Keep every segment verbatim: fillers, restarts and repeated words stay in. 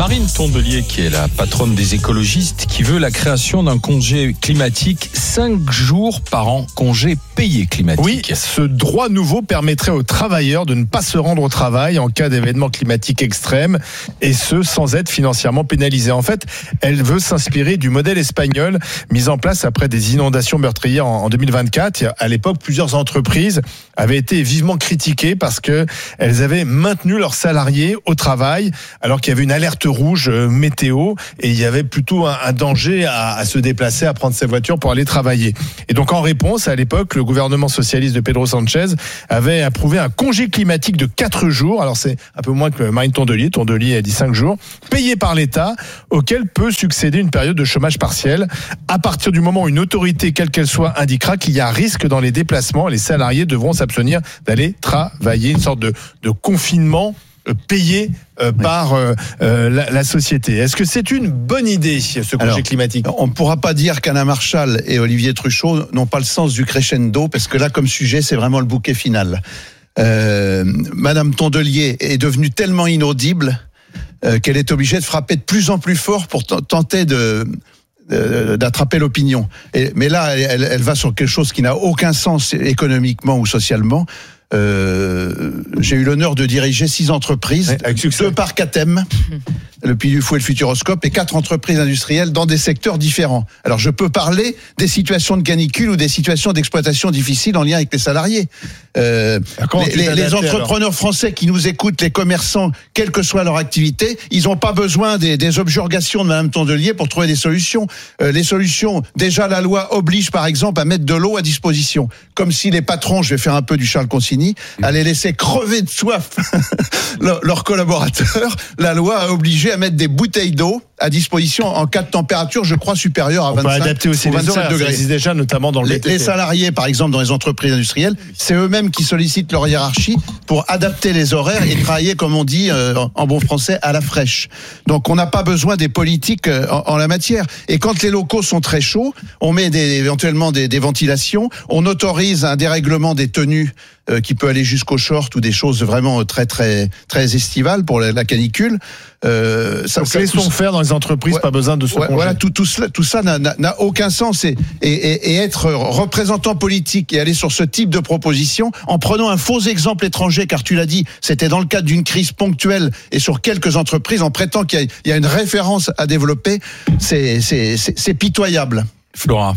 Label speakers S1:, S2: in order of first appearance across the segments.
S1: Marine Tondelier, qui est la patronne des écologistes, qui veut la création d'un congé climatique cinq jours par an, congé payé climatique.
S2: Oui, ce droit nouveau permettrait aux travailleurs de ne pas se rendre au travail en cas d'événements climatiques extrêmes, et ce, sans être financièrement pénalisés. En fait, elle veut s'inspirer du modèle espagnol mis en place après des inondations meurtrières en deux mille vingt-quatre. À l'époque, plusieurs entreprises avaient été vivement critiquées parce qu'elles avaient maintenu leurs salariés au travail alors qu'il y avait une alerte rouge météo et il y avait plutôt un, un danger à, à se déplacer, à prendre sa voiture pour aller travailler. Et donc en réponse, à l'époque, le gouvernement socialiste de Pedro Sanchez avait approuvé un congé climatique de quatre jours. Alors c'est un peu moins que Marine Tondelier. Tondelier a dit cinq jours, payé par l'État, auquel peut succéder une période de chômage partiel. À partir du moment où une autorité, quelle qu'elle soit, indiquera qu'il y a un risque dans les déplacements, les salariés devront s'abstenir d'aller travailler. Une sorte de, de confinement payé euh, oui. par euh, euh, la, la société. Est-ce que c'est une bonne idée, ce congé Alors, climatique ?
S3: On ne pourra pas dire qu'Anna Marshall et Olivier Truchot n'ont pas le sens du crescendo, parce que là, comme sujet, c'est vraiment le bouquet final. Euh, Madame Tondelier est devenue tellement inaudible euh, qu'elle est obligée de frapper de plus en plus fort pour t- tenter de... d'attraper l'opinion. Et, mais là, elle, elle va sur quelque chose qui n'a aucun sens économiquement ou socialement. Euh, j'ai eu l'honneur de diriger six entreprises, ouais, deux parcs à thème, le Puy du Fou et le Futuroscope, et quatre entreprises industrielles dans des secteurs différents. Alors je peux parler des situations de canicule ou des situations d'exploitation difficiles en lien avec les salariés. Euh, les, les, les entrepreneurs alors. français qui nous écoutent, les commerçants, quelle que soit leur activité, ils n'ont pas besoin des, des objurgations de Madame Tondelier pour trouver des solutions. Euh, les solutions, déjà la loi oblige par exemple à mettre de l'eau à disposition, comme si les patrons, je vais faire un peu du Charles Consigny, allaient laisser crever de soif leurs collaborateurs. La loi a obligé à mettre des bouteilles d'eau à disposition en cas de température, je crois, supérieure à
S2: On
S3: vingt-cinq
S2: peut adapter aussi
S3: ou vingt-sept
S2: horaires,
S3: degrés.
S2: Ça existe déjà, notamment dans le
S3: les, les salariés, par exemple, dans les entreprises industrielles, c'est eux-mêmes qui sollicitent leur hiérarchie pour adapter les horaires et travailler, comme on dit euh, en bon français, à la fraîche. Donc, on n'a pas besoin des politiques euh, en, en la matière. Et quand les locaux sont très chauds, on met des, éventuellement des, des ventilations, on autorise un dérèglement des tenues euh, qui peut aller jusqu'au short ou des choses vraiment très très très estivales pour la, la canicule. Euh,
S2: ça, ça, laissons faire dans les entreprises, ouais, pas besoin de se
S3: ouais, voilà, tout, tout, cela, tout ça n'a, n'a, n'a aucun sens. Et, et, et être représentant politique et aller sur ce type de proposition en prenant un faux exemple étranger, car tu l'as dit, c'était dans le cadre d'une crise ponctuelle et sur quelques entreprises, en prétendant qu'il y a, il y a une référence à développer, c'est, c'est, c'est, c'est pitoyable.
S1: Flora.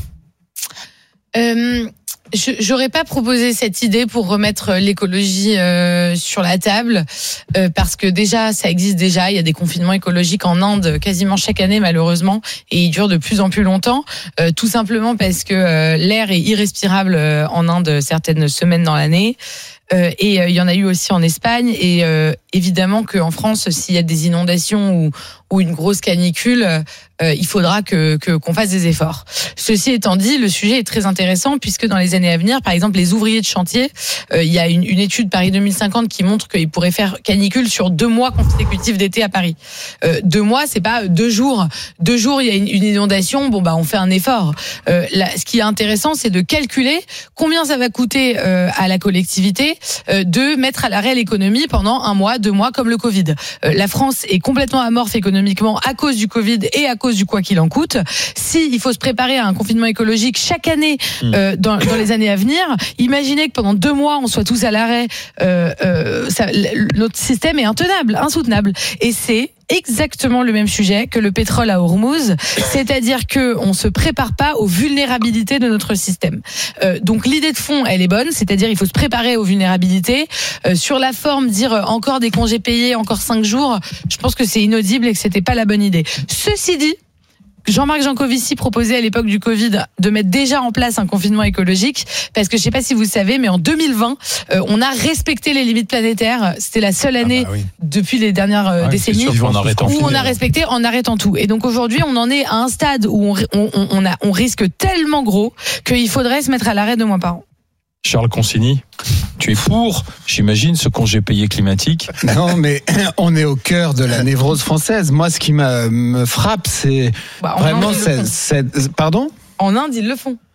S4: Euh... Je, j'aurais pas proposé cette idée pour remettre l'écologie euh, sur la table, euh, parce que déjà, ça existe déjà. Il y a des confinements écologiques en Inde quasiment chaque année, malheureusement, et ils durent de plus en plus longtemps, euh, tout simplement parce que euh, l'air est irrespirable euh, en Inde certaines semaines dans l'année. Euh, et euh, il y en a eu aussi en Espagne, et euh, évidemment qu'en France, s'il y a des inondations ou, ou une grosse canicule, euh, il faudra que, que qu'on fasse des efforts. Ceci étant dit, le sujet est très intéressant, puisque dans les années à venir, par exemple, les ouvriers de chantier, euh, il y a une, une étude Paris deux mille cinquante qui montre qu'ils pourraient faire canicule sur deux mois consécutifs d'été à Paris. Euh, deux mois, c'est pas deux jours. Deux jours, il y a une, une inondation, bon bah on fait un effort. Euh, là, ce qui est intéressant, c'est de calculer combien ça va coûter euh, à la collectivité de mettre à l'arrêt l'économie pendant un mois, deux mois, comme le Covid. La France est complètement amorphe économiquement à cause du Covid et à cause du quoi qu'il en coûte. Si il faut se préparer à un confinement écologique chaque année mmh. euh, dans, dans les années à venir, imaginez que pendant deux mois on soit tous à l'arrêt. Euh, euh, ça, notre système est intenable, insoutenable, et c'est exactement le même sujet que le pétrole à Hormuz, c'est-à-dire que on se prépare pas aux vulnérabilités de notre système. Euh, donc l'idée de fond, elle est bonne, c'est-à-dire il faut se préparer aux vulnérabilités. Euh, sur la forme, dire encore des congés payés, encore cinq jours, je pense que c'est inaudible et que c'était pas la bonne idée. Ceci dit, Jean-Marc Jancovici proposait à l'époque du Covid de mettre déjà en place un confinement écologique, parce que je sais pas si vous savez, mais en deux mille vingt, euh, on a respecté les limites planétaires. C'était la seule année ah bah oui. depuis les dernières euh, ouais, décennies
S1: sûr, en arrêtant
S4: où on a respecté en arrêtant tout. Et donc aujourd'hui, on en est à un stade où on, on, on, a, on risque tellement gros qu'il faudrait se mettre à l'arrêt deux mois par an.
S1: Charles Consigny, tu es pour, j'imagine, ce congé payé climatique?
S5: Non, mais on est au cœur de la névrose française. Moi, ce qui me, me frappe, c'est
S4: bah,
S5: vraiment cette, cette... Pardon ?
S4: En Inde, ils le font.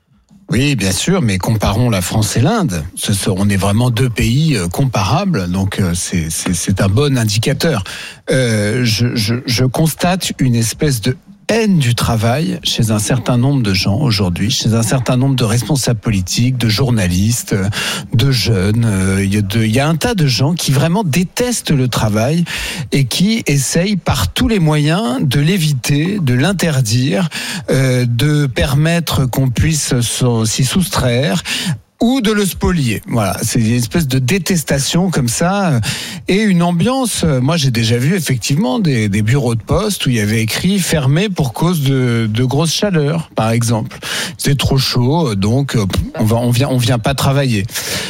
S5: Oui, bien sûr, mais comparons la France et l'Inde. Ce sont, on est vraiment deux pays euh, comparables, donc euh, c'est, c'est, c'est un bon indicateur. Euh, je, je, je constate une espèce de haine du travail chez un certain nombre de gens aujourd'hui, chez un certain nombre de responsables politiques, de journalistes, de jeunes. Il y a, de, il y a un tas de gens qui vraiment détestent le travail et qui essayent par tous les moyens de l'éviter, de l'interdire, euh, de permettre qu'on puisse s'y soustraire, ou de le spolier. Voilà, c'est une espèce de détestation comme ça et une ambiance. Moi, j'ai déjà vu effectivement des, des bureaux de poste où il y avait écrit fermé pour cause de, de grosse chaleur, par exemple. C'est trop chaud, donc on va, on vient, on vient pas travailler.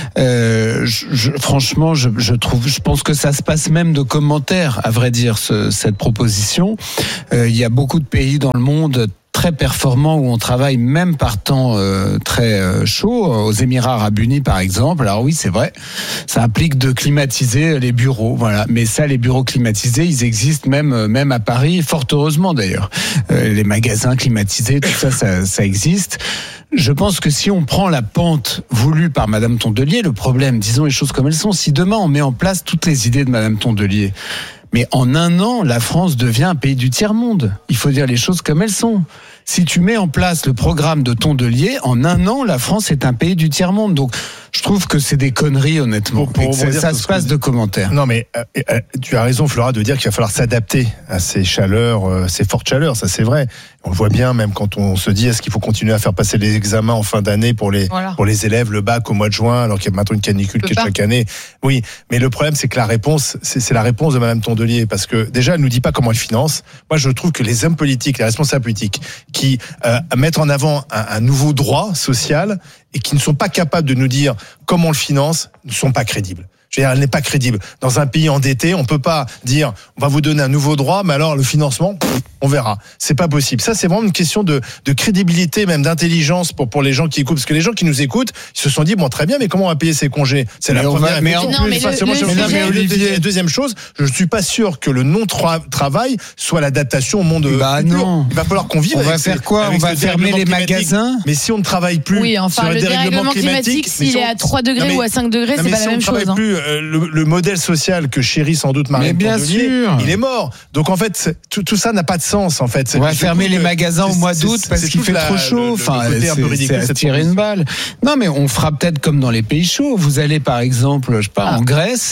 S5: Euh, je, je, franchement, je, je trouve, je pense que ça se passe même de commentaires, à vrai dire, ce, cette proposition. Euh, il y a beaucoup de pays dans le monde très performants où on travaille même par temps euh, très euh, chaud, aux Émirats Arabes Unis par exemple. Alors oui, c'est vrai, ça implique de climatiser les bureaux, voilà. Mais ça, les bureaux climatisés, ils existent même même à Paris, fort heureusement d'ailleurs. Euh, les magasins climatisés, tout ça, ça, ça existe. Je pense que si on prend la pente voulue par Madame Tondelier, le problème, disons les choses comme elles sont, si demain on met en place toutes les idées de Madame Tondelier, mais en un an, la France devient un pays du tiers-monde. Il faut dire les choses comme elles sont. Si tu mets en place le programme de Tondelier, en un an, la France est un pays du tiers-monde. Donc, je trouve que c'est des conneries, honnêtement.
S2: Pour, pour
S5: ça ça se passe de commentaires.
S2: Non, mais euh, euh, tu as raison, Flora, de dire qu'il va falloir s'adapter à ces chaleurs, euh, ces fortes chaleurs. Ça, c'est vrai. On le voit bien, même quand on se dit est-ce qu'il faut continuer à faire passer les examens en fin d'année pour les voilà. pour les élèves, le bac au mois de juin, alors qu'il y a maintenant une canicule qui est chaque année. Oui, mais le problème, c'est que la réponse, c'est, c'est la réponse de Madame Tondelier, parce que déjà, elle nous dit pas comment elle finance. Moi, je trouve que les hommes politiques, les responsables politiques, qui euh, mettent en avant un, un nouveau droit social et qui ne sont pas capables de nous dire comment on le finance, ne sont pas crédibles. Je veux dire, elle n'est pas crédible. Dans un pays endetté, on peut pas dire on va vous donner un nouveau droit, mais alors le financement, pff, on verra. C'est pas possible. Ça, c'est vraiment une question de, de crédibilité, même d'intelligence pour pour les gens qui écoutent, parce que les gens qui nous écoutent, ils se sont dit bon, très bien, mais comment on va payer ces congés? C'est mais la première. Va,
S5: mais en
S4: non, mais
S2: facilement,
S4: le, le
S2: je
S4: sujet...
S2: Olivier. Deuxième chose, je suis pas sûr que le non-travail soit l'adaptation au monde.
S5: Bah non.
S2: Il va falloir qu'on vive.
S5: On
S2: avec
S5: va faire
S2: ces,
S5: quoi? On va fermer les magasins.
S2: Mais si on ne travaille plus,
S4: oui, enfin,
S2: sur
S4: le dérèglement climatique, s'il est à trois degrés ou à cinq degrés, c'est pas la même chose.
S2: Le modèle social que chérit sans doute Marine Tondelier, il est mort. Donc en fait, tout, tout ça n'a pas de sens en fait.
S5: On va fermer les magasins au mois d'août parce qu'il fait trop chaud. Enfin, c'est à tirer une balle. Non, mais on fera peut-être comme dans les pays chauds. Vous allez par exemple, je sais pas, en Grèce,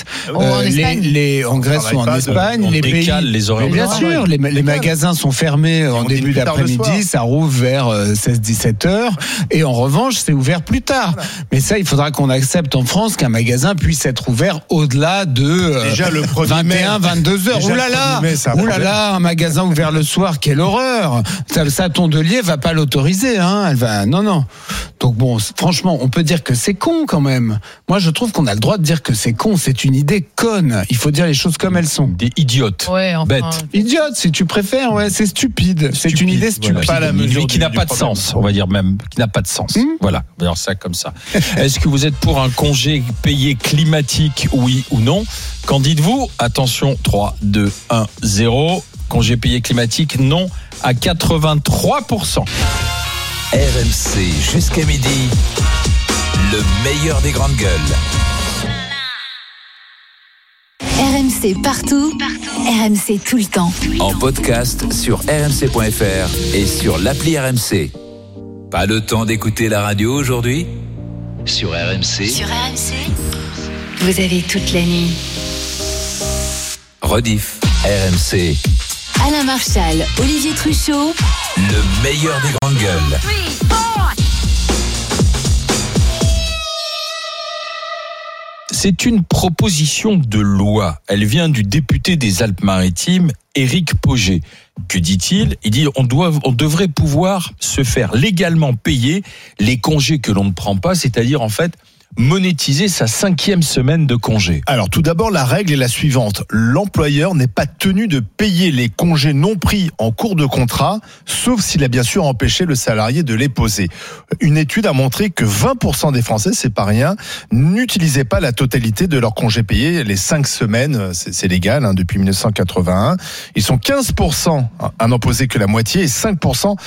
S5: en Grèce ou en Espagne, les pays,
S1: les horaires.
S5: Bien sûr, les magasins sont fermés en début d'après-midi, ça rouvre vers seize dix-sept heures, et en revanche, c'est ouvert plus tard. Mais ça, il faudra qu'on accepte en France qu'un magasin puisse être ouvert au-delà de
S2: Déjà le
S5: vingt et un, vingt-deux heures. Ouh là là, ouh là là, un magasin ouvert le soir, quelle horreur. Ça, ça Tondelier va pas l'autoriser, hein. Elle va, non, non. Donc bon, franchement, on peut dire que c'est con quand même. Moi, je trouve qu'on a le droit de dire que c'est con. C'est une idée conne. Il faut dire les choses comme elles sont.
S1: Des idiotes.
S4: Ouais, enfin...
S1: Bêtes.
S5: Idiote, si tu préfères, ouais, c'est stupide. C'est stupide. Une idée stupide.
S1: Voilà. Pas la mesure qui n'a pas de
S2: problème.
S1: sens, on va dire même, qui n'a pas de sens.
S5: Mmh.
S1: Voilà, on va dire ça comme ça. Est-ce que vous êtes pour un congé payé climatique, oui ou non? Qu'en dites-vous? Attention, trois, deux, un, zéro. Congé payé climatique, non, à quatre-vingt-trois pour cent.
S6: R M C jusqu'à midi, le meilleur des grandes gueules.
S7: R M C partout, partout. R M C tout le temps.
S6: En podcast sur r m c point f r et sur l'appli R M C. Pas le temps d'écouter la radio aujourd'hui? Sur R M C.
S7: Sur R M C, vous avez toute la nuit.
S6: Rediff, R M C.
S7: Alain Marchal, Olivier Truchot.
S6: Le meilleur des grandes gueules.
S1: C'est une proposition de loi. Elle vient du député des Alpes-Maritimes, Éric Pauget. Que dit-il? Il dit on doit, on devrait pouvoir se faire légalement payer les congés que l'on ne prend pas, c'est-à-dire en fait monétiser sa cinquième semaine de congé.
S2: Alors tout d'abord, la règle est la suivante. L'employeur n'est pas tenu de payer les congés non pris en cours de contrat, sauf s'il a bien sûr empêché le salarié de les poser. Une étude a montré que vingt pour cent des Français, c'est pas rien, n'utilisaient pas la totalité de leurs congés payés. Les cinq semaines, c'est, c'est légal hein, depuis dix-neuf cent quatre-vingt-un. Ils sont quinze pour cent à n'en poser que la moitié et cinq pour cent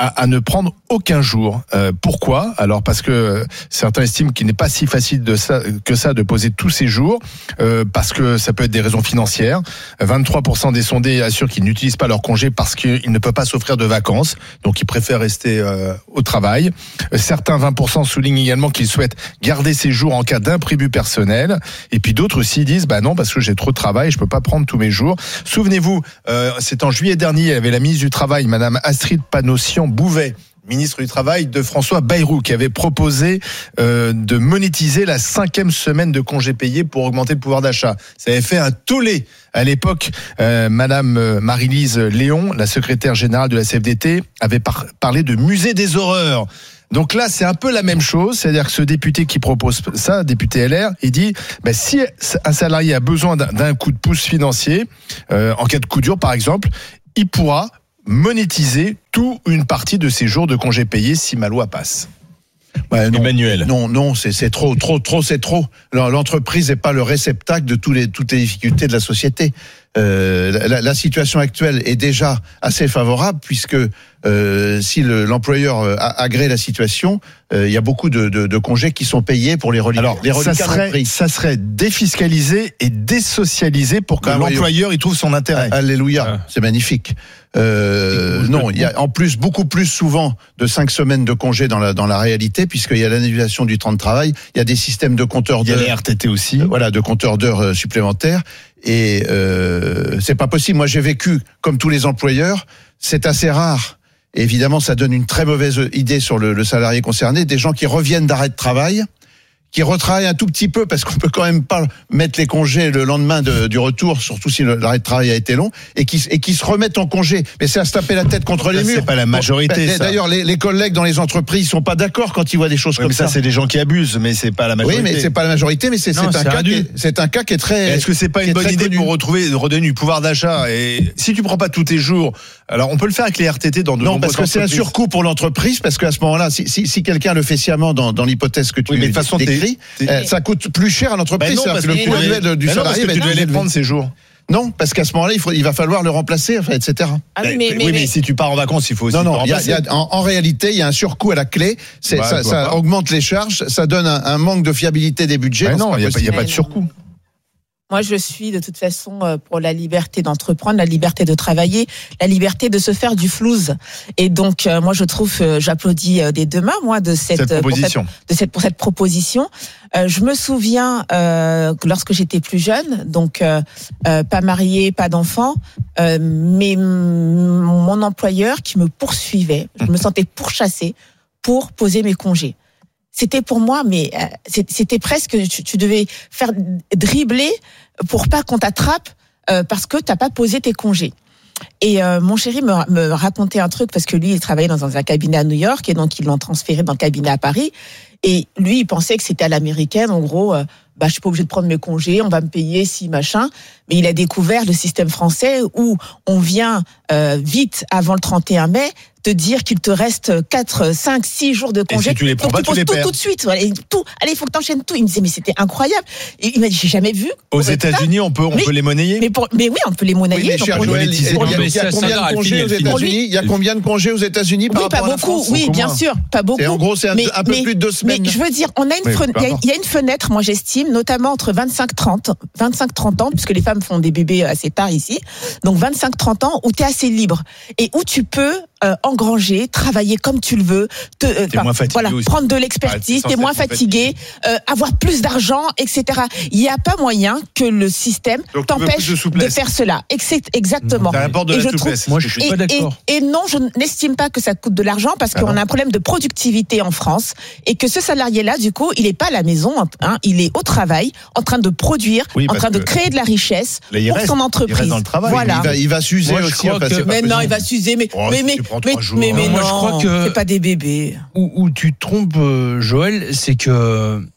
S2: à, à ne prendre aucun jour. Euh, pourquoi ? Alors parce que certains estiment qu'il n'est pas si facile de ça, que ça de poser tous ces jours, euh, parce que ça peut être des raisons financières. vingt-trois pour cent des sondés assurent qu'ils n'utilisent pas leur congé parce qu'ils ne peuvent pas s'offrir de vacances, donc ils préfèrent rester euh, au travail. Certains vingt pour cent soulignent également qu'ils souhaitent garder ces jours en cas d'imprévu personnel, et puis d'autres aussi disent bah non parce que j'ai trop de travail, je peux pas prendre tous mes jours. Souvenez-vous, euh, c'est en juillet dernier, il y avait la ministre du Travail, Madame Astrid Panosyan-Bouvet, ministre du Travail de François Bayrou, qui avait proposé euh, de monétiser la cinquième semaine de congés payés pour augmenter le pouvoir d'achat. Ça avait fait un tollé à l'époque. Euh, Madame Marie-Lise Léon, la secrétaire générale de la C F D T, avait par- parlé de musée des horreurs. Donc là, c'est un peu la même chose, c'est-à-dire que ce député qui propose ça, député L R, il dit ben, si un salarié a besoin d'un, d'un coup de pouce financier, euh, en cas de coup dur par exemple, il pourra monétiser tout une partie de ses jours de congés payés si ma loi passe.
S3: Ouais, non,
S1: Emmanuel.
S3: Non, non, c'est, c'est trop, trop, trop, c'est trop. L'entreprise n'est pas le réceptacle de tous les, toutes les difficultés de la société. Euh, la, la situation actuelle est déjà assez favorable puisque euh, si le, l'employeur agrée la situation, euh, il y a beaucoup de, de, de congés qui sont payés pour les reliquats.
S2: Alors,
S3: les
S2: ça serait, ça serait défiscalisé et désocialisé pour que
S3: bah,
S2: l'employeur oui. y trouve son intérêt.
S3: Alléluia,
S2: ah.
S3: c'est magnifique. Euh, non, il y a en plus beaucoup plus souvent de cinq semaines de congés dans la dans la réalité, puisqu'il y a l'annulation du temps de travail, il y a des systèmes de compteurs d'heures,
S2: il y a les R T T aussi,
S3: euh, voilà, de compteurs d'heures supplémentaires, et euh, c'est pas possible. Moi, j'ai vécu comme tous les employeurs, c'est assez rare. Et évidemment, ça donne une très mauvaise idée sur le, le salarié concerné, des gens qui reviennent d'arrêt de travail, qui retravaillent un tout petit peu parce qu'on peut quand même pas mettre les congés le lendemain de, du retour, surtout si l'arrêt de travail a été long, et qui, et qui se remettent en congé. Mais c'est à se taper la tête contre
S2: là,
S3: les murs.
S2: C'est pas la majorité.
S3: Bon,
S2: ça.
S3: D'ailleurs, les, les collègues dans les entreprises sont pas d'accord quand ils voient des choses
S2: oui,
S3: comme
S2: mais ça. Ça, c'est des gens qui abusent, mais c'est pas la majorité.
S3: Oui, mais c'est pas la majorité, mais c'est,
S2: non,
S3: c'est, un, cas qui est, c'est un cas qui est très.
S2: Est-ce que c'est pas une bonne idée connu. Pour retrouver, redonner du pouvoir d'achat? Et si tu prends pas tous tes jours, alors on peut le faire avec les R T T dans de
S3: non, parce que c'est un surcoût pour l'entreprise, parce qu'à ce moment-là, si, si, si quelqu'un le fait sciemment dans, dans l'hypothèse que tu
S2: oui, mais de façon
S3: décris,
S2: t'es, t'es...
S3: Euh, ça coûte plus cher à l'entreprise.
S2: Ben non, parce
S3: le
S2: que
S3: coût annuel du
S2: ben
S3: salarié
S2: va être plus élevé. Tu dois les prendre ces jours.
S3: Non, parce qu'à ce moment-là, il, faut, il va falloir le remplacer, enfin, et cetera.
S4: Ah oui, mais,
S2: oui,
S4: mais,
S2: mais,
S4: mais
S2: si tu pars en vacances, il faut aussi.
S3: Non, non,
S2: le
S3: y a, y a, en, en réalité, il y a un surcoût à la clé. C'est, bah, ça ça augmente les charges, ça donne un, un manque de fiabilité des budgets.
S2: Ben non, il n'y a, a pas de surcoût.
S8: Moi, je suis de toute façon pour la liberté d'entreprendre, la liberté de travailler, la liberté de se faire du flouze. Et donc, moi, je trouve, j'applaudis des deux mains, moi, de cette,
S2: cette proposition.
S8: Pour cette, de cette, pour cette proposition. Euh, je me souviens euh, que lorsque j'étais plus jeune, donc euh, euh, pas mariée, pas d'enfant, euh, mais mon employeur qui me poursuivait, je me sentais pourchassée pour poser mes congés. C'était pour moi, mais euh, c'était presque, tu, tu devais faire dribbler pour pas qu'on t'attrape euh, parce que t'as pas posé tes congés. Et euh, mon chéri me, me racontait un truc parce que lui, il travaillait dans un cabinet à New York et donc ils l'ont transféré dans le cabinet à Paris. Et lui, il pensait que c'était à l'américaine, en gros, euh, bah je suis pas obligé de prendre mes congés, on va me payer si machin. Mais il a découvert le système français où on vient euh, vite avant le trente et un mai te dire qu'il te reste quatre, cinq, six jours de congé.
S2: Et si tu les prends
S8: donc
S2: pas,
S8: tu
S2: tu
S8: poses
S2: les
S8: tout,
S2: perds.
S8: tout de suite. Voilà, et tout. Allez, il faut que t'enchaînes tout. Il me disait mais c'était incroyable. Et il m'a dit j'ai jamais vu.
S2: Aux États-Unis, on peut, on
S8: mais,
S2: peut les monnayer.
S8: Mais, pour, mais oui, on peut les monnayer.
S3: Oui, mais cher Joël, il y a, il y a combien de congés aux États-Unis? Il y a combien de congés aux États-Unis par
S8: Oui, pas
S3: rapport
S8: beaucoup.
S3: à la France?
S8: Oui, bien sûr, pas beaucoup.
S3: Et en gros, c'est un,
S8: mais,
S3: un peu
S8: mais,
S3: plus de deux semaines.
S8: Mais je veux dire, on a une
S2: oui,
S8: fenêtre, il y, y a une fenêtre, moi j'estime, notamment entre vingt-cinq trente, vingt-cinq trente ans, puisque les femmes font des bébés assez tard ici. Donc vingt-cinq trente ans où tu es assez libre et où tu peux euh, engranger, travailler comme tu le veux, te, euh,
S2: moins fatigué
S8: voilà,
S2: aussi.
S8: prendre de l'expertise,
S2: Ouais,
S8: t'es moins fatigué, euh, avoir plus d'argent, et cetera. Il n'y a pas moyen que le système
S2: Donc,
S8: t'empêche
S2: de,
S8: de faire cela. Exactement.
S2: Ça apporte de
S8: et
S2: la
S8: je
S2: souplesse.
S8: trouve,
S1: Moi, je suis
S8: et,
S1: pas d'accord.
S8: Et, et non, je n'estime pas que ça coûte de l'argent parce qu'on
S2: ah
S8: a un problème de productivité en France et que ce salarié-là, du coup, il n'est pas à la maison, hein, il est au travail, en train de produire,
S2: oui,
S8: en train de créer de la richesse pour
S2: reste,
S8: son entreprise.
S2: Il reste dans le travail.
S8: Voilà.
S3: Il va, il va s'user
S1: Moi, je
S3: aussi.
S1: crois
S3: Enfin,
S1: que-
S3: c'est pas
S8: Mais non,
S3: possible.
S8: il va s'user, mais,
S2: Oh,
S8: mais,
S2: si
S8: mais,
S2: tu prends
S8: mais,
S2: trois jours,
S8: mais, mais
S1: moi,
S8: non,
S1: je crois que-
S8: c'est pas des bébés.
S1: Où, où tu te trompes, euh, Joël, c'est que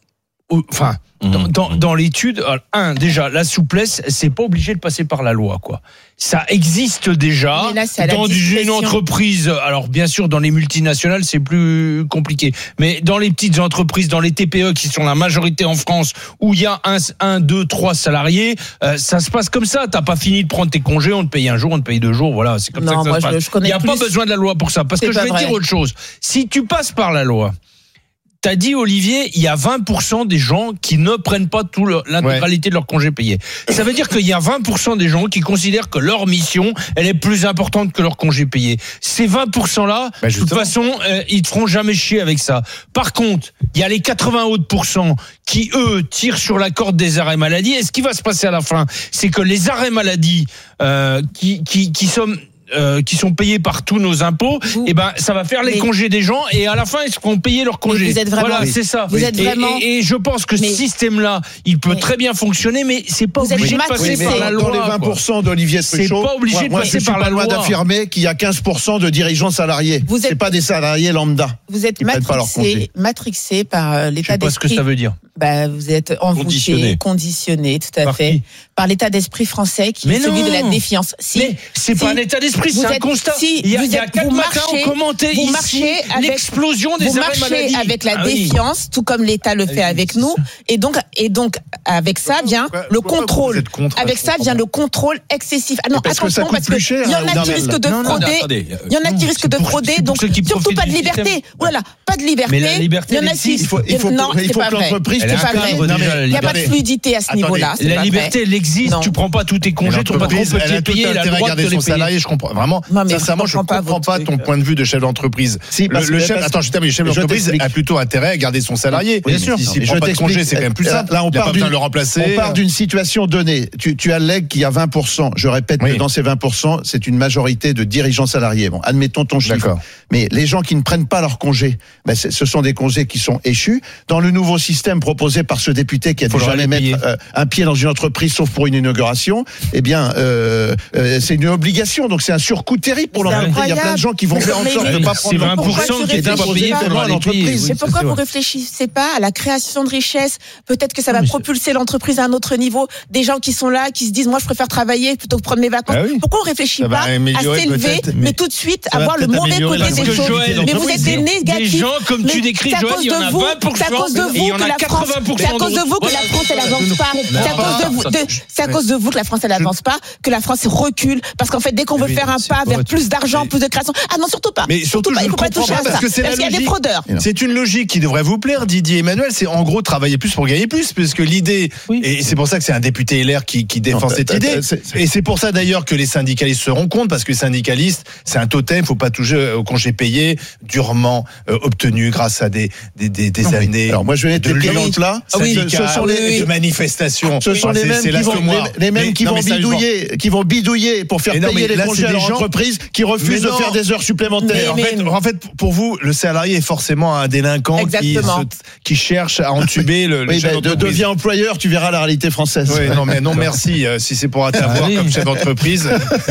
S9: enfin, dans, dans, dans l'étude, un, déjà, la souplesse, c'est pas obligé de passer par la loi, quoi. Ça existe déjà
S8: là,
S9: dans une entreprise. Alors, bien sûr, dans les multinationales, c'est plus compliqué. Mais dans les petites entreprises, dans les T P E qui sont la majorité en France, où il y a un, un deux, trois salariés, euh, ça se passe comme ça. T'as pas fini de prendre tes congés, on te paye un jour, on te paye deux jours. Voilà, c'est comme
S8: non,
S9: ça que ça
S8: moi,
S9: se passe.
S8: Je, je connais
S9: il n'y a
S8: plus.
S9: pas besoin de la loi pour ça. Parce
S8: c'est
S9: que je vais
S8: vrai.
S9: te dire autre chose. Si tu passes par la loi, t'as dit, Olivier, il y a vingt pour cent des gens qui ne prennent pas tout le, l'intégralité ouais. de leur congé payé. Ça veut dire qu'il y a vingt pour cent des gens qui considèrent que leur mission, elle est plus importante que leur congé payé. Ces vingt pour cent-là, bah, de toute façon, euh, ils te feront jamais chier avec ça. Par contre, il y a les quatre-vingts autres pourcents qui, eux, tirent sur la corde des arrêts maladie. Et ce qui va se passer à la fin, c'est que les arrêts maladie euh, qui, qui, qui sont... Euh, qui sont payés par tous nos impôts, et eh ben ça va faire les mais congés des gens et à la fin ils seront payés leurs congés.
S8: Vous êtes vraiment,
S9: voilà, c'est ça.
S8: Vous êtes
S9: et,
S8: vraiment,
S9: et, et je pense que mais, ce système-là, il peut mais, très bien fonctionner, mais c'est pas obligé de passer
S3: oui,
S9: par la loi.
S3: Dans les vingt pour cent d'Olivier Truchot,
S9: c'est pas obligé
S3: moi,
S9: de
S3: moi,
S9: passer
S3: je
S9: par
S3: suis
S9: la
S3: pas loin
S9: loi.
S3: d'affirmer qu'il y a quinze pour cent de dirigeants salariés. Vous êtes, c'est pas des salariés lambda.
S8: Vous êtes matrixé, matrixé par euh, l'état d'esprit.
S9: Je sais pas ce que ça veut dire.
S8: Bah, vous êtes envoûté, conditionné, conditionné, tout à
S9: par
S8: fait,
S9: qui
S8: par l'état d'esprit français qui
S9: mais
S8: est celui
S9: non.
S8: de la défiance.
S9: Si, mais c'est si, pas un état d'esprit, c'est un constat.
S8: Si,
S9: il y a,
S8: vous
S9: il y a
S8: êtes,
S9: quatre
S8: vous
S9: matins
S8: marchez,
S9: commenté
S8: vous
S9: ici
S8: marchez avec,
S9: l'explosion des
S8: vous
S9: arrêts
S8: marchez
S9: maladie.
S8: avec la
S9: ah
S8: défiance,
S9: oui.
S8: tout comme l'État le fait
S9: ah,
S8: avec nous, et donc, et donc, avec ça vient
S2: pourquoi,
S8: le
S2: pourquoi
S8: contrôle.
S2: Contre,
S8: avec ça vient le contrôle excessif. Ah non,
S3: parce
S8: attention,
S3: que ça
S8: parce que il y en a qui risquent de frauder, il y en a qui risquent de frauder, donc surtout pas de liberté. Voilà, pas de liberté.
S9: Mais la liberté,
S8: il y en a qui,
S3: il faut, il faut,
S8: non,
S3: il faut que l'entreprise,
S8: c'est pas vrai. Il n'y a pas de fluidité à ce niveau-là.
S9: La liberté, elle existe. Tu prends pas tous tes congés, ton patron peut te les payer, il a le droit de te les payer.
S2: Je comprends vraiment. Sincèrement, je ne comprends pas ton point de vue de chef d'entreprise. Le chef, attends, je termine. Le chef d'entreprise a plutôt intérêt à garder son salarié. Bien sûr. S'il prend pas de congé, c'est quand même plus simple.
S3: Là, on part
S2: de le remplacer.
S3: On part d'une situation donnée. Tu, tu allègues qu'il y a vingt pour cent. Je répète oui. que dans ces vingt pour cent, c'est une majorité de dirigeants salariés. Bon, admettons ton chiffre. D'accord. Mais les gens qui ne prennent pas leurs congés, ben ce sont des congés qui sont échus. Dans le nouveau système proposé par ce député qui a dû jamais mettre euh, un pied dans une entreprise sauf pour une inauguration, eh bien, euh, euh, c'est une obligation. Donc c'est un surcoût terrible pour l'entreprise. Il y a plein de gens qui vont faire en sorte de ne pas prendre
S9: vingt pour cent qui n'étaient pas payés pendant l'entreprise.
S8: Mais pourquoi vous ne réfléchissez pas à la création de richesse? Peut-être que ça va propulser l'entreprise à un autre niveau. Des gens qui sont là, qui se disent, moi, je préfère travailler plutôt que prendre mes vacances. Ah oui. Pourquoi on ne réfléchit pas à s'élever, mais, mais tout de suite, à voir le mauvais côté des choses?
S9: Joël,
S8: mais vous êtes des négatifs.
S9: Des gens, comme tu décris, Joël, il y en a vingt pour cent.
S8: C'est à cause de vous que la France, c'est à cause de vous que la France, elle avance pas. C'est à cause de vous, c'est à cause de vous que la France, elle avance pas, que la France recule. Parce qu'en fait, dès qu'on veut faire un pas vers plus d'argent, plus de création, ah non, surtout pas.
S2: Mais surtout,
S8: pas. Il faut pas toucher à ça.
S2: Parce qu'il
S8: y a des fraudeurs.
S2: C'est une logique qui devrait vous plaire, Didier Emmanuel. C'est en gros travailler plus pour gagner plus, puisque l'idée, et c'est pour ça que c'est un député L R qui, qui défend non, cette idée. Et c'est pour ça d'ailleurs que les syndicalistes se rendent compte, parce que les syndicalistes, c'est un totem, il faut pas toucher au congé payé, durement euh, obtenu grâce à des, des, des, des années. Oui.
S3: Alors moi je vais être
S2: de
S3: lutte là.
S2: Ah oui, ce sont les de manifestations.
S3: Ce sont les mêmes qui vont, les, les mêmes qui vont bidouiller, qui vont bidouiller pour faire non, payer les congés à leur entreprise, qui refusent de faire des heures supplémentaires.
S2: Mais, mais, en, fait, en fait, pour vous, le salarié est forcément un délinquant qui, se, qui cherche à entuber le, le
S3: oui,
S2: chef
S3: ben,
S2: d'entreprise.
S3: Deviens employeur, tu verras la réalité française.
S2: Oui, non, mais non, merci. Euh, si c'est pour t'avoir ah, oui. comme chef d'entreprise.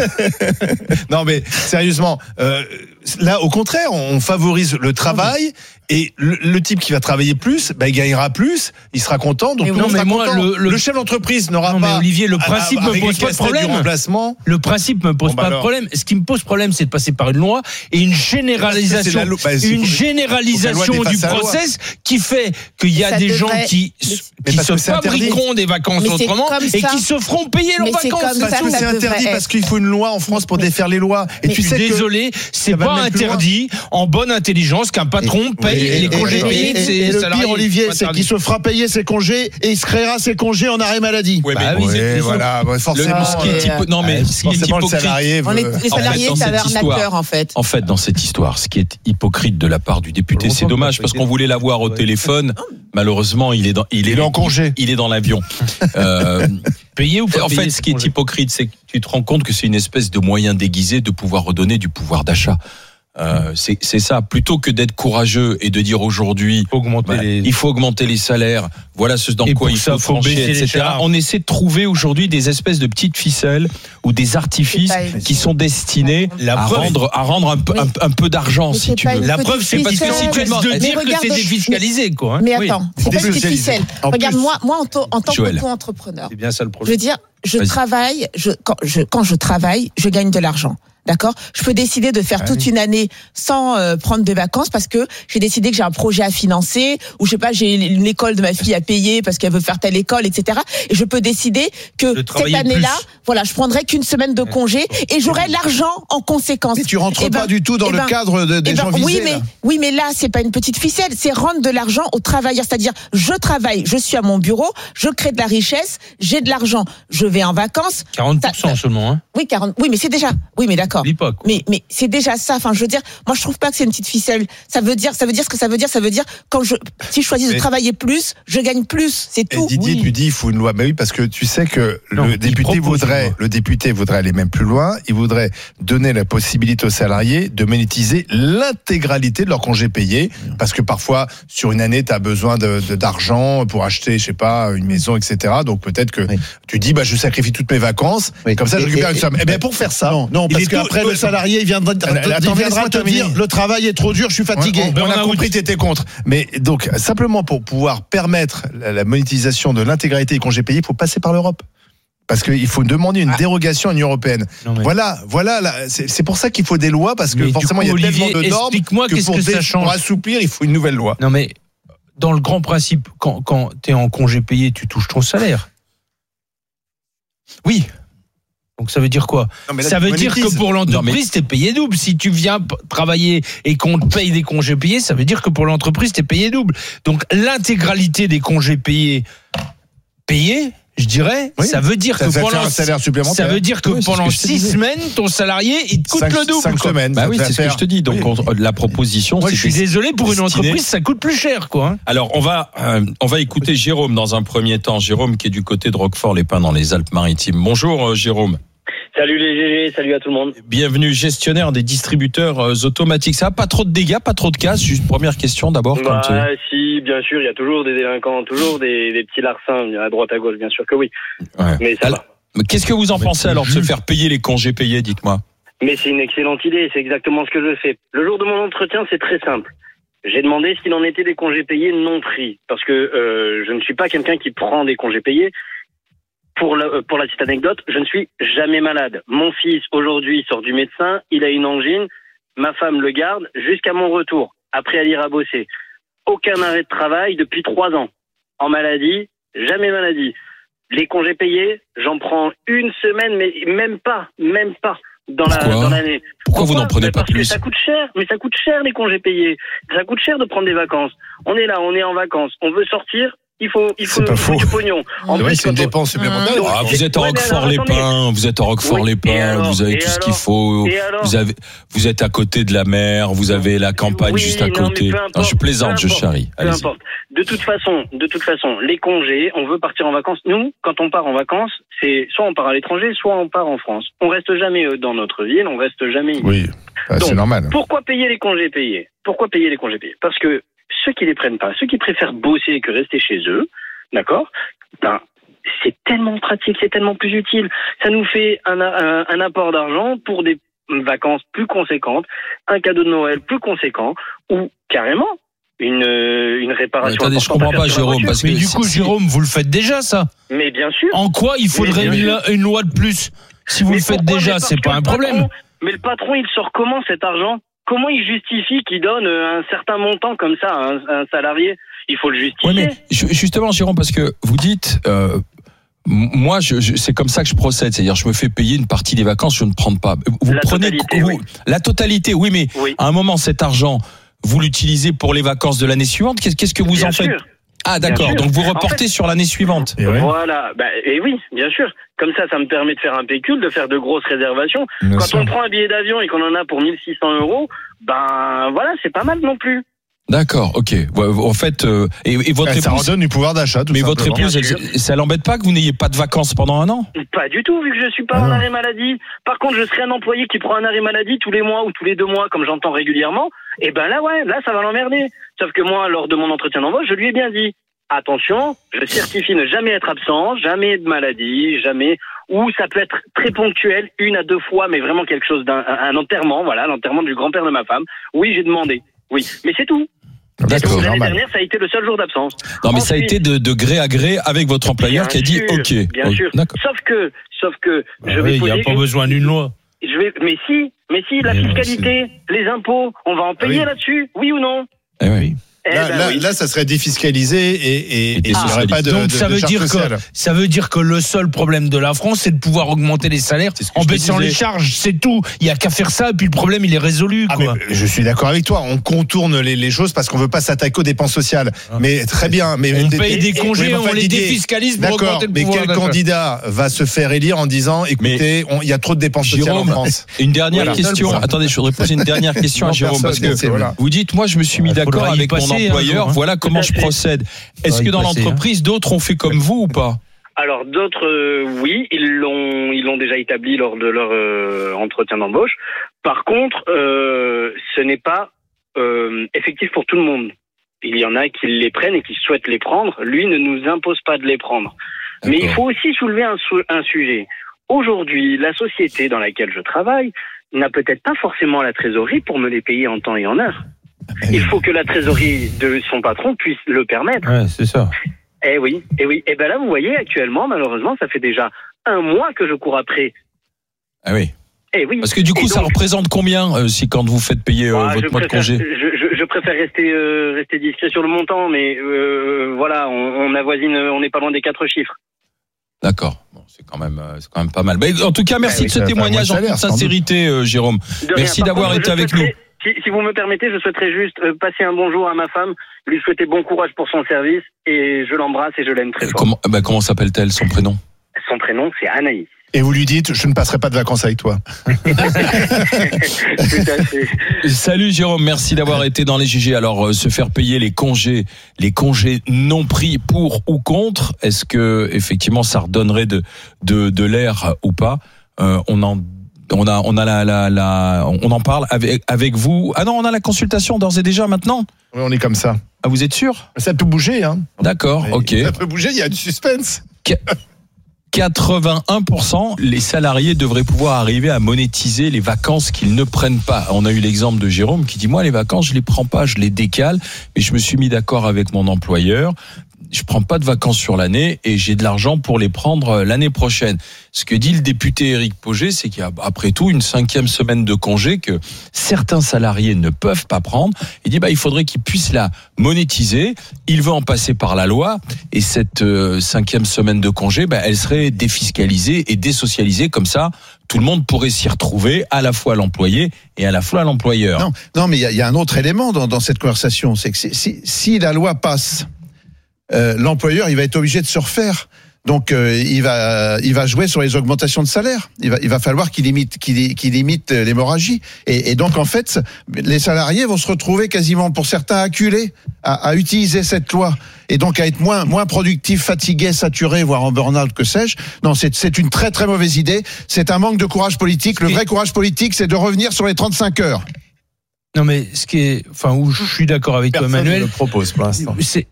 S2: Non, mais sérieusement, euh, là, au contraire, on favorise le travail. Et le, le type qui va travailler plus, bah, il gagnera plus, il sera content. Donc, non, mais moi, le, le, le chef d'entreprise n'aura
S9: non,
S2: pas.
S9: Mais Olivier, le principe à, à, me pose pas de problème. Le principe me pose bon, bah pas alors. de problème. Ce qui me pose problème, c'est de passer par une loi et une généralisation, lo- bah, une généralisation du process qui fait qu'il y a des devrait... gens qui, qui se fabriqueront des vacances mais autrement et qui se feront payer leurs vacances.
S2: Parce que c'est interdit, parce qu'il faut une loi en France pour défaire les lois.
S9: Et tu sais, désolé, c'est pas interdit en bonne intelligence qu'un patron paye. Et, les congés payés de ses
S3: le
S9: salariés.
S3: pire, Olivier, c'est qu'il se fera payer ses congés et il se créera ses congés en arrêt maladie.
S2: Oui, mais bah, oui, ouais, voilà, ouais, forcément. Le,
S1: ce qui est hypo, non, mais euh, ce qui est hypocrite.
S2: Salarié veut...
S8: est, les salariés, en fait, c'est un arnaqueur, en fait.
S1: En fait, dans cette histoire, ce qui est hypocrite de la part du député, c'est dommage parce qu'on voulait l'avoir au téléphone. Malheureusement, il est dans, il est,
S2: il est en congé.
S1: Il est dans l'avion. euh,
S9: Payé ou pas
S1: En fait, ce qui est hypocrite, c'est que tu te rends compte que c'est une espèce de moyen déguisé de pouvoir redonner du pouvoir d'achat. Euh, c'est, c'est ça. Plutôt que d'être courageux et de dire aujourd'hui,
S9: augmenter
S1: bah,
S9: les...
S1: il faut augmenter les salaires. Voilà ce dans
S9: et
S1: quoi il
S9: ça,
S1: faut
S9: faut
S1: trancher,
S9: baisser les
S1: et cetera.
S9: charges.
S1: On essaie de trouver aujourd'hui des espèces de petites ficelles ou des artifices qui sont destinés
S9: La
S1: à
S9: preuve-
S1: rendre, à rendre un peu, un, un peu d'argent,
S8: Mais
S1: si
S8: c'est
S1: tu
S8: pas
S1: veux.
S8: une
S9: La
S8: petite
S9: preuve, c'est parce que
S8: ficelle.
S9: si tu laisses de
S8: Mais
S9: dire que
S8: regarde,
S9: c'est défiscalisé, quoi. hein.
S8: Mais
S1: Oui.
S8: attends, c'est pas une petite
S2: Défiscalisé.
S8: ficelle.
S2: En
S8: Regarde,
S2: plus-
S8: moi, moi en, to- en tant
S1: Joël.
S8: qu'auto-entrepreneur,
S9: C'est bien ça le
S8: je
S9: problème.
S8: veux dire, je
S1: Vas-y.
S8: travaille, je, quand, je, quand je travaille, je gagne de l'argent. D'accord? Je peux décider de faire
S2: Ah
S8: toute
S2: oui.
S8: une année sans euh, prendre de vacances parce que j'ai décidé que j'ai un projet à financer ou je sais pas, j'ai une école de ma fille à payer parce qu'elle veut faire telle école, et cetera. Et je peux décider que
S9: De
S8: cette
S9: travailler
S8: année-là,
S9: plus.
S8: voilà, je prendrai qu'une semaine de congé et j'aurai l'argent en conséquence.
S3: Mais tu rentres
S8: Eh ben,
S3: pas du tout dans
S8: eh
S3: le
S8: ben,
S3: cadre de, des
S8: Eh ben,
S3: gens visés.
S8: oui, mais
S3: là.
S8: oui, mais là, c'est pas une petite ficelle, c'est rendre de l'argent aux travailleurs. C'est-à-dire, je travaille, je suis à mon bureau, je crée de la richesse, j'ai de l'argent, je vais en vacances.
S9: quarante pour cent
S8: Ça- ça-
S9: seulement, hein.
S8: Oui, quarante. Oui, mais c'est déjà. Oui, mais d'accord.
S9: Oublie pas, quoi.
S8: Mais mais c'est déjà ça. Enfin, je veux dire, moi, je trouve pas que c'est une petite ficelle. Ça veut dire, ça veut dire ce que ça veut dire. Ça veut dire quand je, si je choisis de
S2: Mais-
S8: travailler plus, je gagne plus. C'est
S2: Et
S8: tout.
S2: Didier,
S9: Oui.
S2: tu dis il faut une loi. Mais oui, parce que tu sais que
S9: Non,
S2: le
S9: il
S2: député
S9: propose une
S2: voudrait,
S9: loi.
S2: le député voudrait aller même plus loin. Il voudrait donner la possibilité aux salariés de monétiser l'intégralité de leur congé payé, parce que parfois sur une année, tu as besoin de, de- d'argent pour acheter, je sais pas, une maison, et cetera. Donc peut-être que
S3: Oui.
S2: tu dis, bah je sacrifie toutes mes vacances,
S3: Oui.
S2: comme ça je
S3: Et-
S2: récupère
S3: et-
S2: une somme. Eh bien pour faire ça,
S3: Non, non,
S2: il
S3: parce
S2: est
S3: qu'après
S2: tout-
S3: le salarié il viendra,
S2: Attends,
S3: il
S2: attends,
S3: viendra
S2: laisse-moi
S3: te dire
S2: terminer.
S3: le travail est trop dur, je suis fatigué.
S2: On, on a
S9: Burn-out.
S2: compris, t'étais contre. Mais donc, simplement pour pouvoir permettre la, la monétisation de l'intégralité des congés payés, il faut passer par l'Europe. Parce qu'il faut demander une
S9: Ah.
S2: dérogation à l'Union européenne.
S9: Non, mais-
S2: Voilà, voilà, là, c'est, c'est pour ça qu'il faut des lois, parce que
S9: Mais du
S2: forcément,
S9: coup,
S2: il y a
S9: Olivier,
S2: tellement de normes
S9: explique-moi
S2: que
S9: qu'est-ce
S2: pour,
S9: que ça
S2: dé-
S9: change.
S2: pour assouplir, il faut une nouvelle loi.
S9: Non, mais dans le grand principe, quand, quand tu es en congé payé, tu touches ton salaire. Oui. Donc ça veut dire quoi?
S2: Non, mais là,
S9: Ça
S2: tu
S9: veut dire que
S2: monétises.
S9: pour
S1: Non,
S9: l'entreprise, t'es payé double. Si tu viens p- travailler et qu'on te paye des congés payés, ça veut dire que pour l'entreprise, t'es payé double. Donc l'intégralité des congés payés, payés, je dirais,
S2: Oui.
S9: ça veut dire
S2: Ça,
S9: que
S2: ça fait
S9: pendant
S2: un salaire supplémentaire.
S9: ça veut dire que
S1: Oui, c'est ce
S9: pendant
S1: que je te
S9: six
S1: disais.
S9: semaines, ton salarié, il te coûte
S2: Cinq-
S9: le double.
S2: cinq
S9: quoi.
S2: semaines.
S1: Bah
S2: ça
S1: oui,
S2: te
S1: c'est
S2: fait
S1: ce que
S2: faire-
S1: je te dis. Donc
S2: Oui.
S1: on- la proposition,
S9: Moi, je
S1: c'est
S9: suis désolé, pour une
S1: destiné-
S9: entreprise, ça coûte plus cher, quoi. hein.
S1: Alors, on va, euh, on va écouter Jérôme dans un premier temps. Jérôme qui est du côté de Roquefort-les-Pins dans les Alpes-Maritimes. Bonjour euh, Jérôme.
S10: Salut les G G, salut à tout le monde.
S1: Bienvenue, gestionnaire des distributeurs euh, automatiques. Ça a pas trop de dégâts, pas trop de casse. Juste première question d'abord.
S10: Bah
S1: quand, euh,
S10: si, bien sûr, il y a toujours des délinquants, toujours des, des petits larcins à droite à gauche, bien sûr que oui.
S1: ouais.
S10: Mais ça
S1: Alors,
S10: va.
S1: mais qu'est-ce que vous en pensez alors de se faire payer les congés payés, dites-moi.
S10: Mais c'est une excellente idée, c'est exactement ce que je fais. Le jour de mon entretien, c'est très simple. J'ai demandé s'il en était des congés payés non pris, parce que euh, je ne suis pas quelqu'un qui prend des congés payés. Pour la, euh, pour la petite anecdote, je ne suis jamais malade. Mon fils, aujourd'hui, sort du médecin, il a une angine, ma femme le garde jusqu'à mon retour, après elle ira bosser. Aucun arrêt de travail depuis trois ans. En maladie, jamais maladie. Les congés payés, j'en prends une semaine, mais même pas, même pas dans la
S1: Pourquoi
S10: dans l'année.
S1: Pourquoi vous n'en prenez
S10: Ben
S1: pas
S10: parce
S1: plus
S10: que ça coûte cher, mais ça coûte cher les congés payés. Ça coûte cher de prendre des vacances. On est là, on est en vacances, on veut sortir. Il faut, il faut,
S2: C'est pas
S10: il faut
S2: faux.
S10: du pognon. En
S2: C'est vrai
S10: plus,
S2: que c'est une
S10: quand on-
S2: dépense supplémentaire.
S10: Mmh.
S1: Ah, vous êtes à
S10: Ouais, mais alors,
S1: Roquefort-les-Pins, vous êtes à Roquefort-les-Pins,
S10: Oui, et alors,
S1: vous avez
S10: et
S1: tout ce qu'il
S10: alors,
S1: faut.
S10: et alors
S1: Vous avez, vous êtes à côté de la mer, vous avez la campagne
S10: Oui,
S1: juste à
S10: non, mais
S1: côté.
S10: peu
S1: Non,
S10: importe,
S1: je plaisante,
S10: peu
S1: je
S10: importe,
S1: charrie.
S10: Peu
S1: Allez-y.
S10: importe. De toute façon, de toute façon, les congés, on veut partir en vacances. Nous, quand on part en vacances, c'est soit on part à l'étranger, soit on part en France. On reste jamais euh, dans notre ville, on reste jamais ici.
S2: Oui, bah, c'est
S10: Donc,
S2: normal.
S10: Pourquoi payer les congés payés? Pourquoi payer les congés payés? Parce que ceux qui les prennent pas, ceux qui préfèrent bosser que rester chez eux, d'accord? Ben, c'est tellement pratique, c'est tellement plus utile. Ça nous fait un, un, un apport d'argent pour des vacances plus conséquentes, un cadeau de Noël plus conséquent, ou carrément une, une réparation.
S1: Attendez, je
S10: importante à
S1: comprends
S10: faire
S1: pas,
S10: sur la
S1: Jérôme,
S10: voiture.
S1: parce que
S9: Mais du
S1: si-
S9: coup,
S1: si-
S9: Jérôme, vous le faites déjà, ça.
S10: Mais bien sûr.
S9: En quoi il faudrait
S10: Mais
S9: une,
S10: bien
S9: une loi de plus? Si vous
S10: Mais
S9: le faites
S10: pourquoi? Mais
S9: déjà,
S10: parce
S9: c'est
S10: que
S9: pas
S10: le
S9: un problème.
S10: patron- Mais le patron, il sort comment cet argent? Comment il justifie qu'il donne euh, un certain montant comme ça à un, à un salarié? Il faut le justifier.
S1: Ouais, mais ju- justement, Jérôme, parce que vous dites, euh, m- moi, je, je- c'est comme ça que je procède, c'est-à-dire, je me fais payer une partie des vacances, je ne prends pas. Vous
S10: La
S1: prenez
S10: totalité,
S1: vous-
S10: oui.
S1: la totalité, oui, mais
S10: Oui.
S1: à un moment, cet argent, vous l'utilisez pour les vacances de l'année suivante. Qu'est-ce, qu'est-ce que vous
S10: Bien
S1: en faites?
S10: sûr.
S1: Ah, d'accord.
S10: sûr.
S1: Donc vous
S10: En
S1: reportez
S10: fait-
S1: sur l'année suivante.
S2: Et ouais,
S10: Voilà, bah, et oui, bien sûr. Comme ça, ça me permet de faire un pécule, de faire de grosses réservations.
S2: bien
S10: Quand
S2: sûr.
S10: on prend un billet d'avion et qu'on en a pour mille six cents euros, ben voilà, c'est pas mal non plus.
S1: D'accord, ok. En fait, euh, et, et votre
S2: ça
S1: épouse,
S2: redonne du pouvoir d'achat. Tout
S1: mais votre
S2: simplement.
S1: épouse, elle, ça l'embête pas que vous n'ayez pas de vacances pendant un an?
S10: Pas du tout, vu que je suis pas
S2: Ah
S10: en
S2: non.
S10: arrêt maladie. Par contre, je serais un employé qui prend un arrêt maladie tous les mois ou tous les deux mois, comme j'entends régulièrement. Et ben là, ouais, là, ça va l'emmerder. Sauf que moi, lors de mon entretien d'embauche, je lui ai bien dit, attention, je certifie ne jamais être absent, jamais de maladie, jamais, ou ça peut être très ponctuel, une à deux fois, mais vraiment quelque chose d'un un enterrement, voilà, l'enterrement du grand-père de ma femme. Oui, j'ai demandé. Oui, mais c'est tout.
S1: D'accord.
S10: L'année
S2: normal.
S10: dernière, ça a été le seul jour d'absence.
S1: Non, mais ça a
S10: Ensuite,
S1: été de, de gré à gré avec votre employeur
S10: bien
S1: qui a dit
S10: sûr,
S1: ok.
S10: Bien
S1: Oh,
S10: sûr.
S1: D'accord.
S10: Sauf que, sauf que, je
S9: Ah
S10: vais
S9: oui, il n'y a
S10: poser
S9: pas
S10: une-
S9: besoin d'une loi.
S10: Je vais, mais si, mais si, la
S9: Mais non,
S10: fiscalité, les impôts, on va en payer
S2: Oui.
S10: là-dessus, oui ou non?
S1: Eh oui.
S10: Eh
S2: Là,
S10: ben
S2: là,
S10: oui.
S2: là, ça serait défiscalisé et, et,
S1: Et
S2: et il n'y aurait pas de,
S9: Donc
S2: de-
S9: ça
S2: de
S9: veut
S2: charge
S9: dire
S2: sociale.
S9: que ça veut dire que le seul problème de la France, c'est de pouvoir augmenter les salaires
S1: C'est ce que
S9: en
S1: je te
S9: baissant
S1: disais.
S9: les charges, c'est tout. Il y a qu'à faire ça et puis le problème il est résolu
S2: Ah,
S9: quoi.
S2: mais je suis d'accord avec toi. On contourne les, les choses parce qu'on veut pas s'attaquer aux dépenses sociales. Mais très bien. Mais
S9: On
S2: des-
S9: paye des
S2: oui,
S9: congés,
S2: mais enfin,
S9: on les
S2: Didier,
S9: défiscalise pour
S2: D'accord.
S9: augmenter le
S2: Mais
S9: pouvoir
S2: quel
S9: d'achat.
S2: candidat va se faire élire en disant, écoutez, on- il y a trop de dépenses sociales
S1: Jérôme,
S2: en France?
S1: Une dernière
S2: Voilà.
S1: question.
S2: Voilà.
S1: Attendez, je voudrais poser une dernière question à
S2: Non,
S1: Jérôme parce
S2: personne,
S1: que
S2: c'est- voilà.
S1: vous dites, moi, je me suis mis
S9: Il faudra
S1: d'accord
S9: y
S1: avec mon
S9: passer un
S1: employeur.
S9: jour, hein.
S1: Voilà comment je
S10: Tout à fait.
S1: procède. Est-ce
S9: Faudra
S1: que
S9: y
S1: dans
S9: passer, hein.
S1: l'entreprise, d'autres ont fait comme vous ou pas?
S10: Alors d'autres, euh, oui, ils l'ont, ils l'ont déjà établi lors de leur euh, entretien d'embauche. Par contre, euh, ce n'est pas euh, effectif pour tout le monde. Il y en a qui les prennent et qui souhaitent les prendre. Lui ne nous impose pas de les prendre. Mais il faut aussi soulever un, sou- un sujet. Aujourd'hui, la société dans laquelle je travaille n'a peut-être pas forcément la trésorerie pour me les payer en temps et en heure. Il faut que la trésorerie de son patron puisse le permettre.
S9: Ouais, c'est ça.
S10: Eh oui, eh oui. Et ben là, vous voyez, actuellement, malheureusement, ça fait déjà un mois que je cours après.
S1: Ah oui.
S10: Eh oui.
S1: Parce que du coup,
S10: Et
S1: ça
S10: donc,
S1: représente combien euh, si quand vous faites payer euh,
S10: ah, je
S1: votre mois de
S10: préfère,
S1: congé?
S10: je, je, je préfère rester euh, rester discret sur le montant, mais euh, voilà, on, on avoisine, on n'est pas loin des quatre chiffres.
S1: D'accord. Bon, c'est quand même, euh, c'est quand même pas mal. Mais en tout cas, merci
S2: oui,
S1: de ce
S2: ça va faire
S1: témoignage
S2: moins de
S1: en toute
S2: salaire, sans
S1: sincérité, euh, Jérôme.
S10: De rien.
S1: Merci
S10: Par
S1: d'avoir
S10: contre,
S1: été
S10: je
S1: avec nous.
S10: souhaiterais- Si, si vous me permettez, je souhaiterais juste euh, passer un bonjour à ma femme, lui souhaiter bon courage pour son service, et je l'embrasse et je l'aime très
S1: Euh,
S10: fort.
S1: Comment, bah, comment s'appelle-t-elle, son prénom?
S10: Son prénom, c'est Anaïs.
S2: Et vous lui dites, je ne passerai pas de vacances avec toi.
S10: Tout à fait.
S1: Salut Jérôme, merci d'avoir été dans les G G. Alors, euh, se faire payer les congés, les congés non pris pour ou contre, est-ce que effectivement ça redonnerait de de, de l'air ou pas? euh, On en on a on a la, la la on en parle avec avec vous. Ah non, on a la consultation d'ores et déjà maintenant.
S2: Oui, on est comme ça.
S1: Ah, vous êtes sûr?
S2: Ça peut bouger, hein.
S1: D'accord, ok.
S2: Ça peut bouger, il y a du suspense.
S1: quatre-vingt-un pour cent, les salariés devraient pouvoir arriver à monétiser les vacances qu'ils ne prennent pas. On a eu l'exemple de Jérôme qui dit, moi, les vacances, je les prends pas, je les décale, mais je me suis mis d'accord avec mon employeur. Je prends pas de vacances sur l'année et j'ai de l'argent pour les prendre l'année prochaine. Ce que dit le député Éric Pogé, c'est qu'il y a après tout une cinquième semaine de congé que certains salariés ne peuvent pas prendre. Il dit bah il faudrait qu'ils puissent la monétiser. Il veut en passer par la loi et cette euh, cinquième semaine de congé, bah, elle serait défiscalisée et désocialisée comme ça. Tout le monde pourrait s'y retrouver, à la fois l'employé et à la fois l'employeur.
S3: Non, non, mais il y a, il y a un autre élément dans, dans cette conversation, c'est que si, si, si la loi passe, euh, l'employeur il va être obligé de se refaire. Donc euh, il va il va jouer sur les augmentations de salaire. Il va il va falloir qu'il limite qu'il qu'il limite l'hémorragie. Et, et donc en fait les salariés vont se retrouver quasiment pour certains acculés à, à utiliser cette loi et donc à être moins moins productifs, fatigués, saturés, voire en burn-out, que sais-je. Non, c'est c'est une très très mauvaise idée. C'est un manque de courage politique. Le vrai courage politique, c'est de revenir sur les trente-cinq heures.
S9: Non mais ce qui est, enfin où je suis d'accord avec toi,
S2: Personne
S9: Emmanuel,
S2: ne le propose pour l'instant.
S9: c'est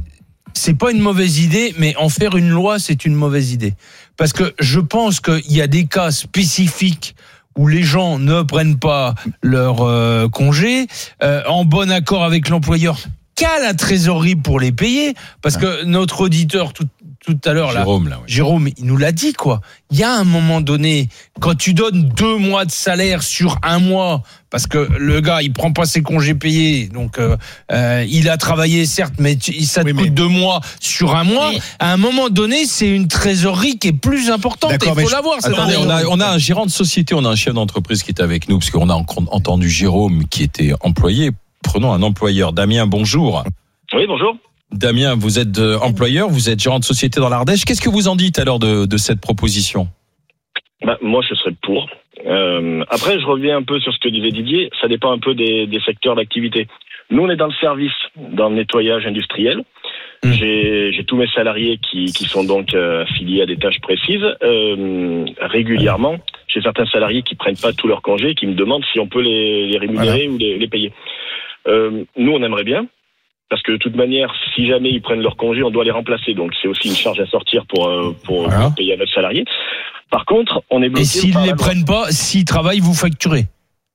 S9: c'est pas une mauvaise idée, mais en faire une loi, c'est une mauvaise idée. Parce que je pense qu'il y a des cas spécifiques où les gens ne prennent pas leur euh, congé euh, en bon accord avec l'employeur, qu'à la trésorerie pour les payer. Parce que notre auditeur tout, tout à l'heure, là,
S1: Jérôme, là, ouais.
S9: Jérôme, il nous l'a dit, quoi. Il y a un moment donné, quand tu donnes deux mois de salaire sur un mois, parce que le gars, il prend pas ses congés payés, donc euh, euh, il a travaillé, certes, mais tu, ça te
S2: Oui,
S9: coûte
S2: mais-
S9: deux mois sur un mois.
S4: Mais-
S9: À un moment donné, c'est une trésorerie qui est plus importante. Il
S2: D'accord, mais
S9: faut
S2: je-
S9: l'avoir. cette
S1: Attendez, on a, on a un gérant de société, on a un chef d'entreprise qui est avec nous, parce qu'on a en- entendu Jérôme qui était employé. Prenons un employeur. Damien, bonjour.
S10: Oui, bonjour.
S1: Damien, vous êtes euh, employeur, vous êtes gérant de société dans l'Ardèche. Qu'est-ce que vous en dites alors de, de cette proposition?
S11: Bah, moi, je serais pour. Euh, après, je reviens un peu sur ce que disait Didier. Ça dépend un peu des, des secteurs d'activité. Nous, on est dans le service, dans le nettoyage industriel. Mmh. J'ai, j'ai tous mes salariés qui, qui sont donc euh, affiliés à des tâches précises. Euh, régulièrement, j'ai certains salariés qui prennent pas tous leurs congés, qui me demandent si on peut les, les rémunérer voilà. ou les, les payer. Euh, nous, on aimerait bien. Parce que de toute manière, si jamais ils prennent leur congé, on doit les remplacer. Donc c'est aussi une charge à sortir pour, euh, pour, voilà. pour payer à notre salarié. Par contre, on est bloqué.
S9: Et s'ils ne les prennent pas, s'ils travaillent, vous facturez.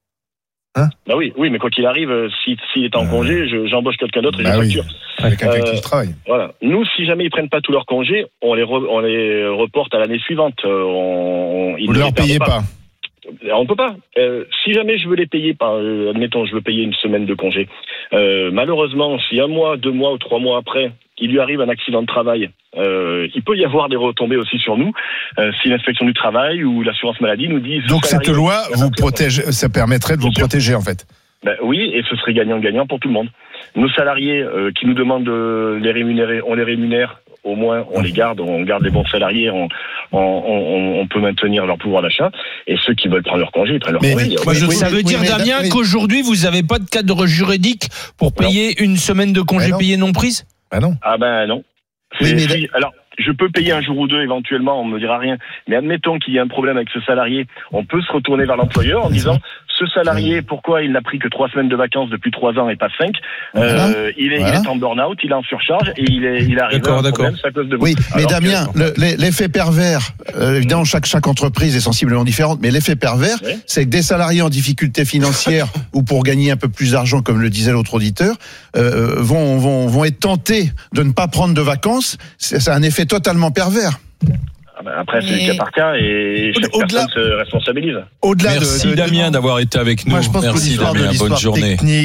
S11: Hein bah oui, oui, mais quoi qu'il arrive, s'il si, si est en euh... congé, je, j'embauche quelqu'un d'autre et bah je facture.
S2: Oui. Avec quelqu'un euh, qui travaille.
S11: Voilà. Nous, si jamais ils prennent pas tous leurs congés, on les, re, on les reporte à l'année suivante. On,
S2: Vous ne leur payez pas. pas.
S11: On ne peut pas. Euh, si jamais je veux les payer, par, euh, admettons, je veux payer une semaine de congé. Euh, malheureusement, si un mois, deux mois ou trois mois après, il lui arrive un accident de travail, euh, il peut y avoir des retombées aussi sur nous. Euh, si l'inspection du travail ou l'assurance maladie nous dit.
S2: Donc cette loi vous protège, ça permettrait de vous protéger en fait.
S11: Ben oui, et ce serait gagnant-gagnant pour tout le monde. Nos salariés euh, qui nous demandent de les rémunérer, on les rémunère. Au moins, on les garde, on garde les bons salariés, on, on, on, on peut maintenir leur pouvoir d'achat. Et ceux qui veulent prendre leur congé, ils prennent leur mais congé.
S9: Moi, je, ça veut dire, oui, Damien, oui. qu'aujourd'hui, vous n'avez pas de cadre juridique pour payer non. une semaine de congé payé non prise ?
S2: Ah non.
S11: Ah ben non. Oui, mais si, alors, je peux payer un jour ou deux éventuellement, on me dira rien. Mais admettons qu'il y ait un problème avec ce salarié, on peut se retourner vers l'employeur en disant ce salarié, pourquoi il n'a pris que trois semaines de vacances depuis trois ans et pas cinq
S2: voilà.
S11: euh, il, est, voilà. il est en burn-out, il est en surcharge et il est, il arrive
S9: d'accord,
S11: à un
S9: d'accord.
S11: problème, c'est à cause de vous.
S3: Oui, mais
S11: alors
S3: Damien,
S11: que,
S3: le, l'effet pervers, euh, évidemment, chaque, chaque entreprise est sensiblement différente, mais l'effet pervers, oui. c'est que des salariés en difficulté financière ou pour gagner un peu plus d'argent, comme le disait l'autre auditeur, euh, vont, vont, vont être tentés de ne pas prendre de vacances. C'est, c'est un effet totalement pervers.
S11: Après, c'est le cas par cas et chaque
S2: au-delà,
S11: personne se responsabilise.
S2: Au-delà
S1: Merci
S2: de, de,
S1: Damien d'avoir été avec nous.
S2: Moi, je pense
S1: Merci
S2: que l'histoire
S1: Damien,
S2: de l'histoire
S1: bonne journée.
S2: Technique,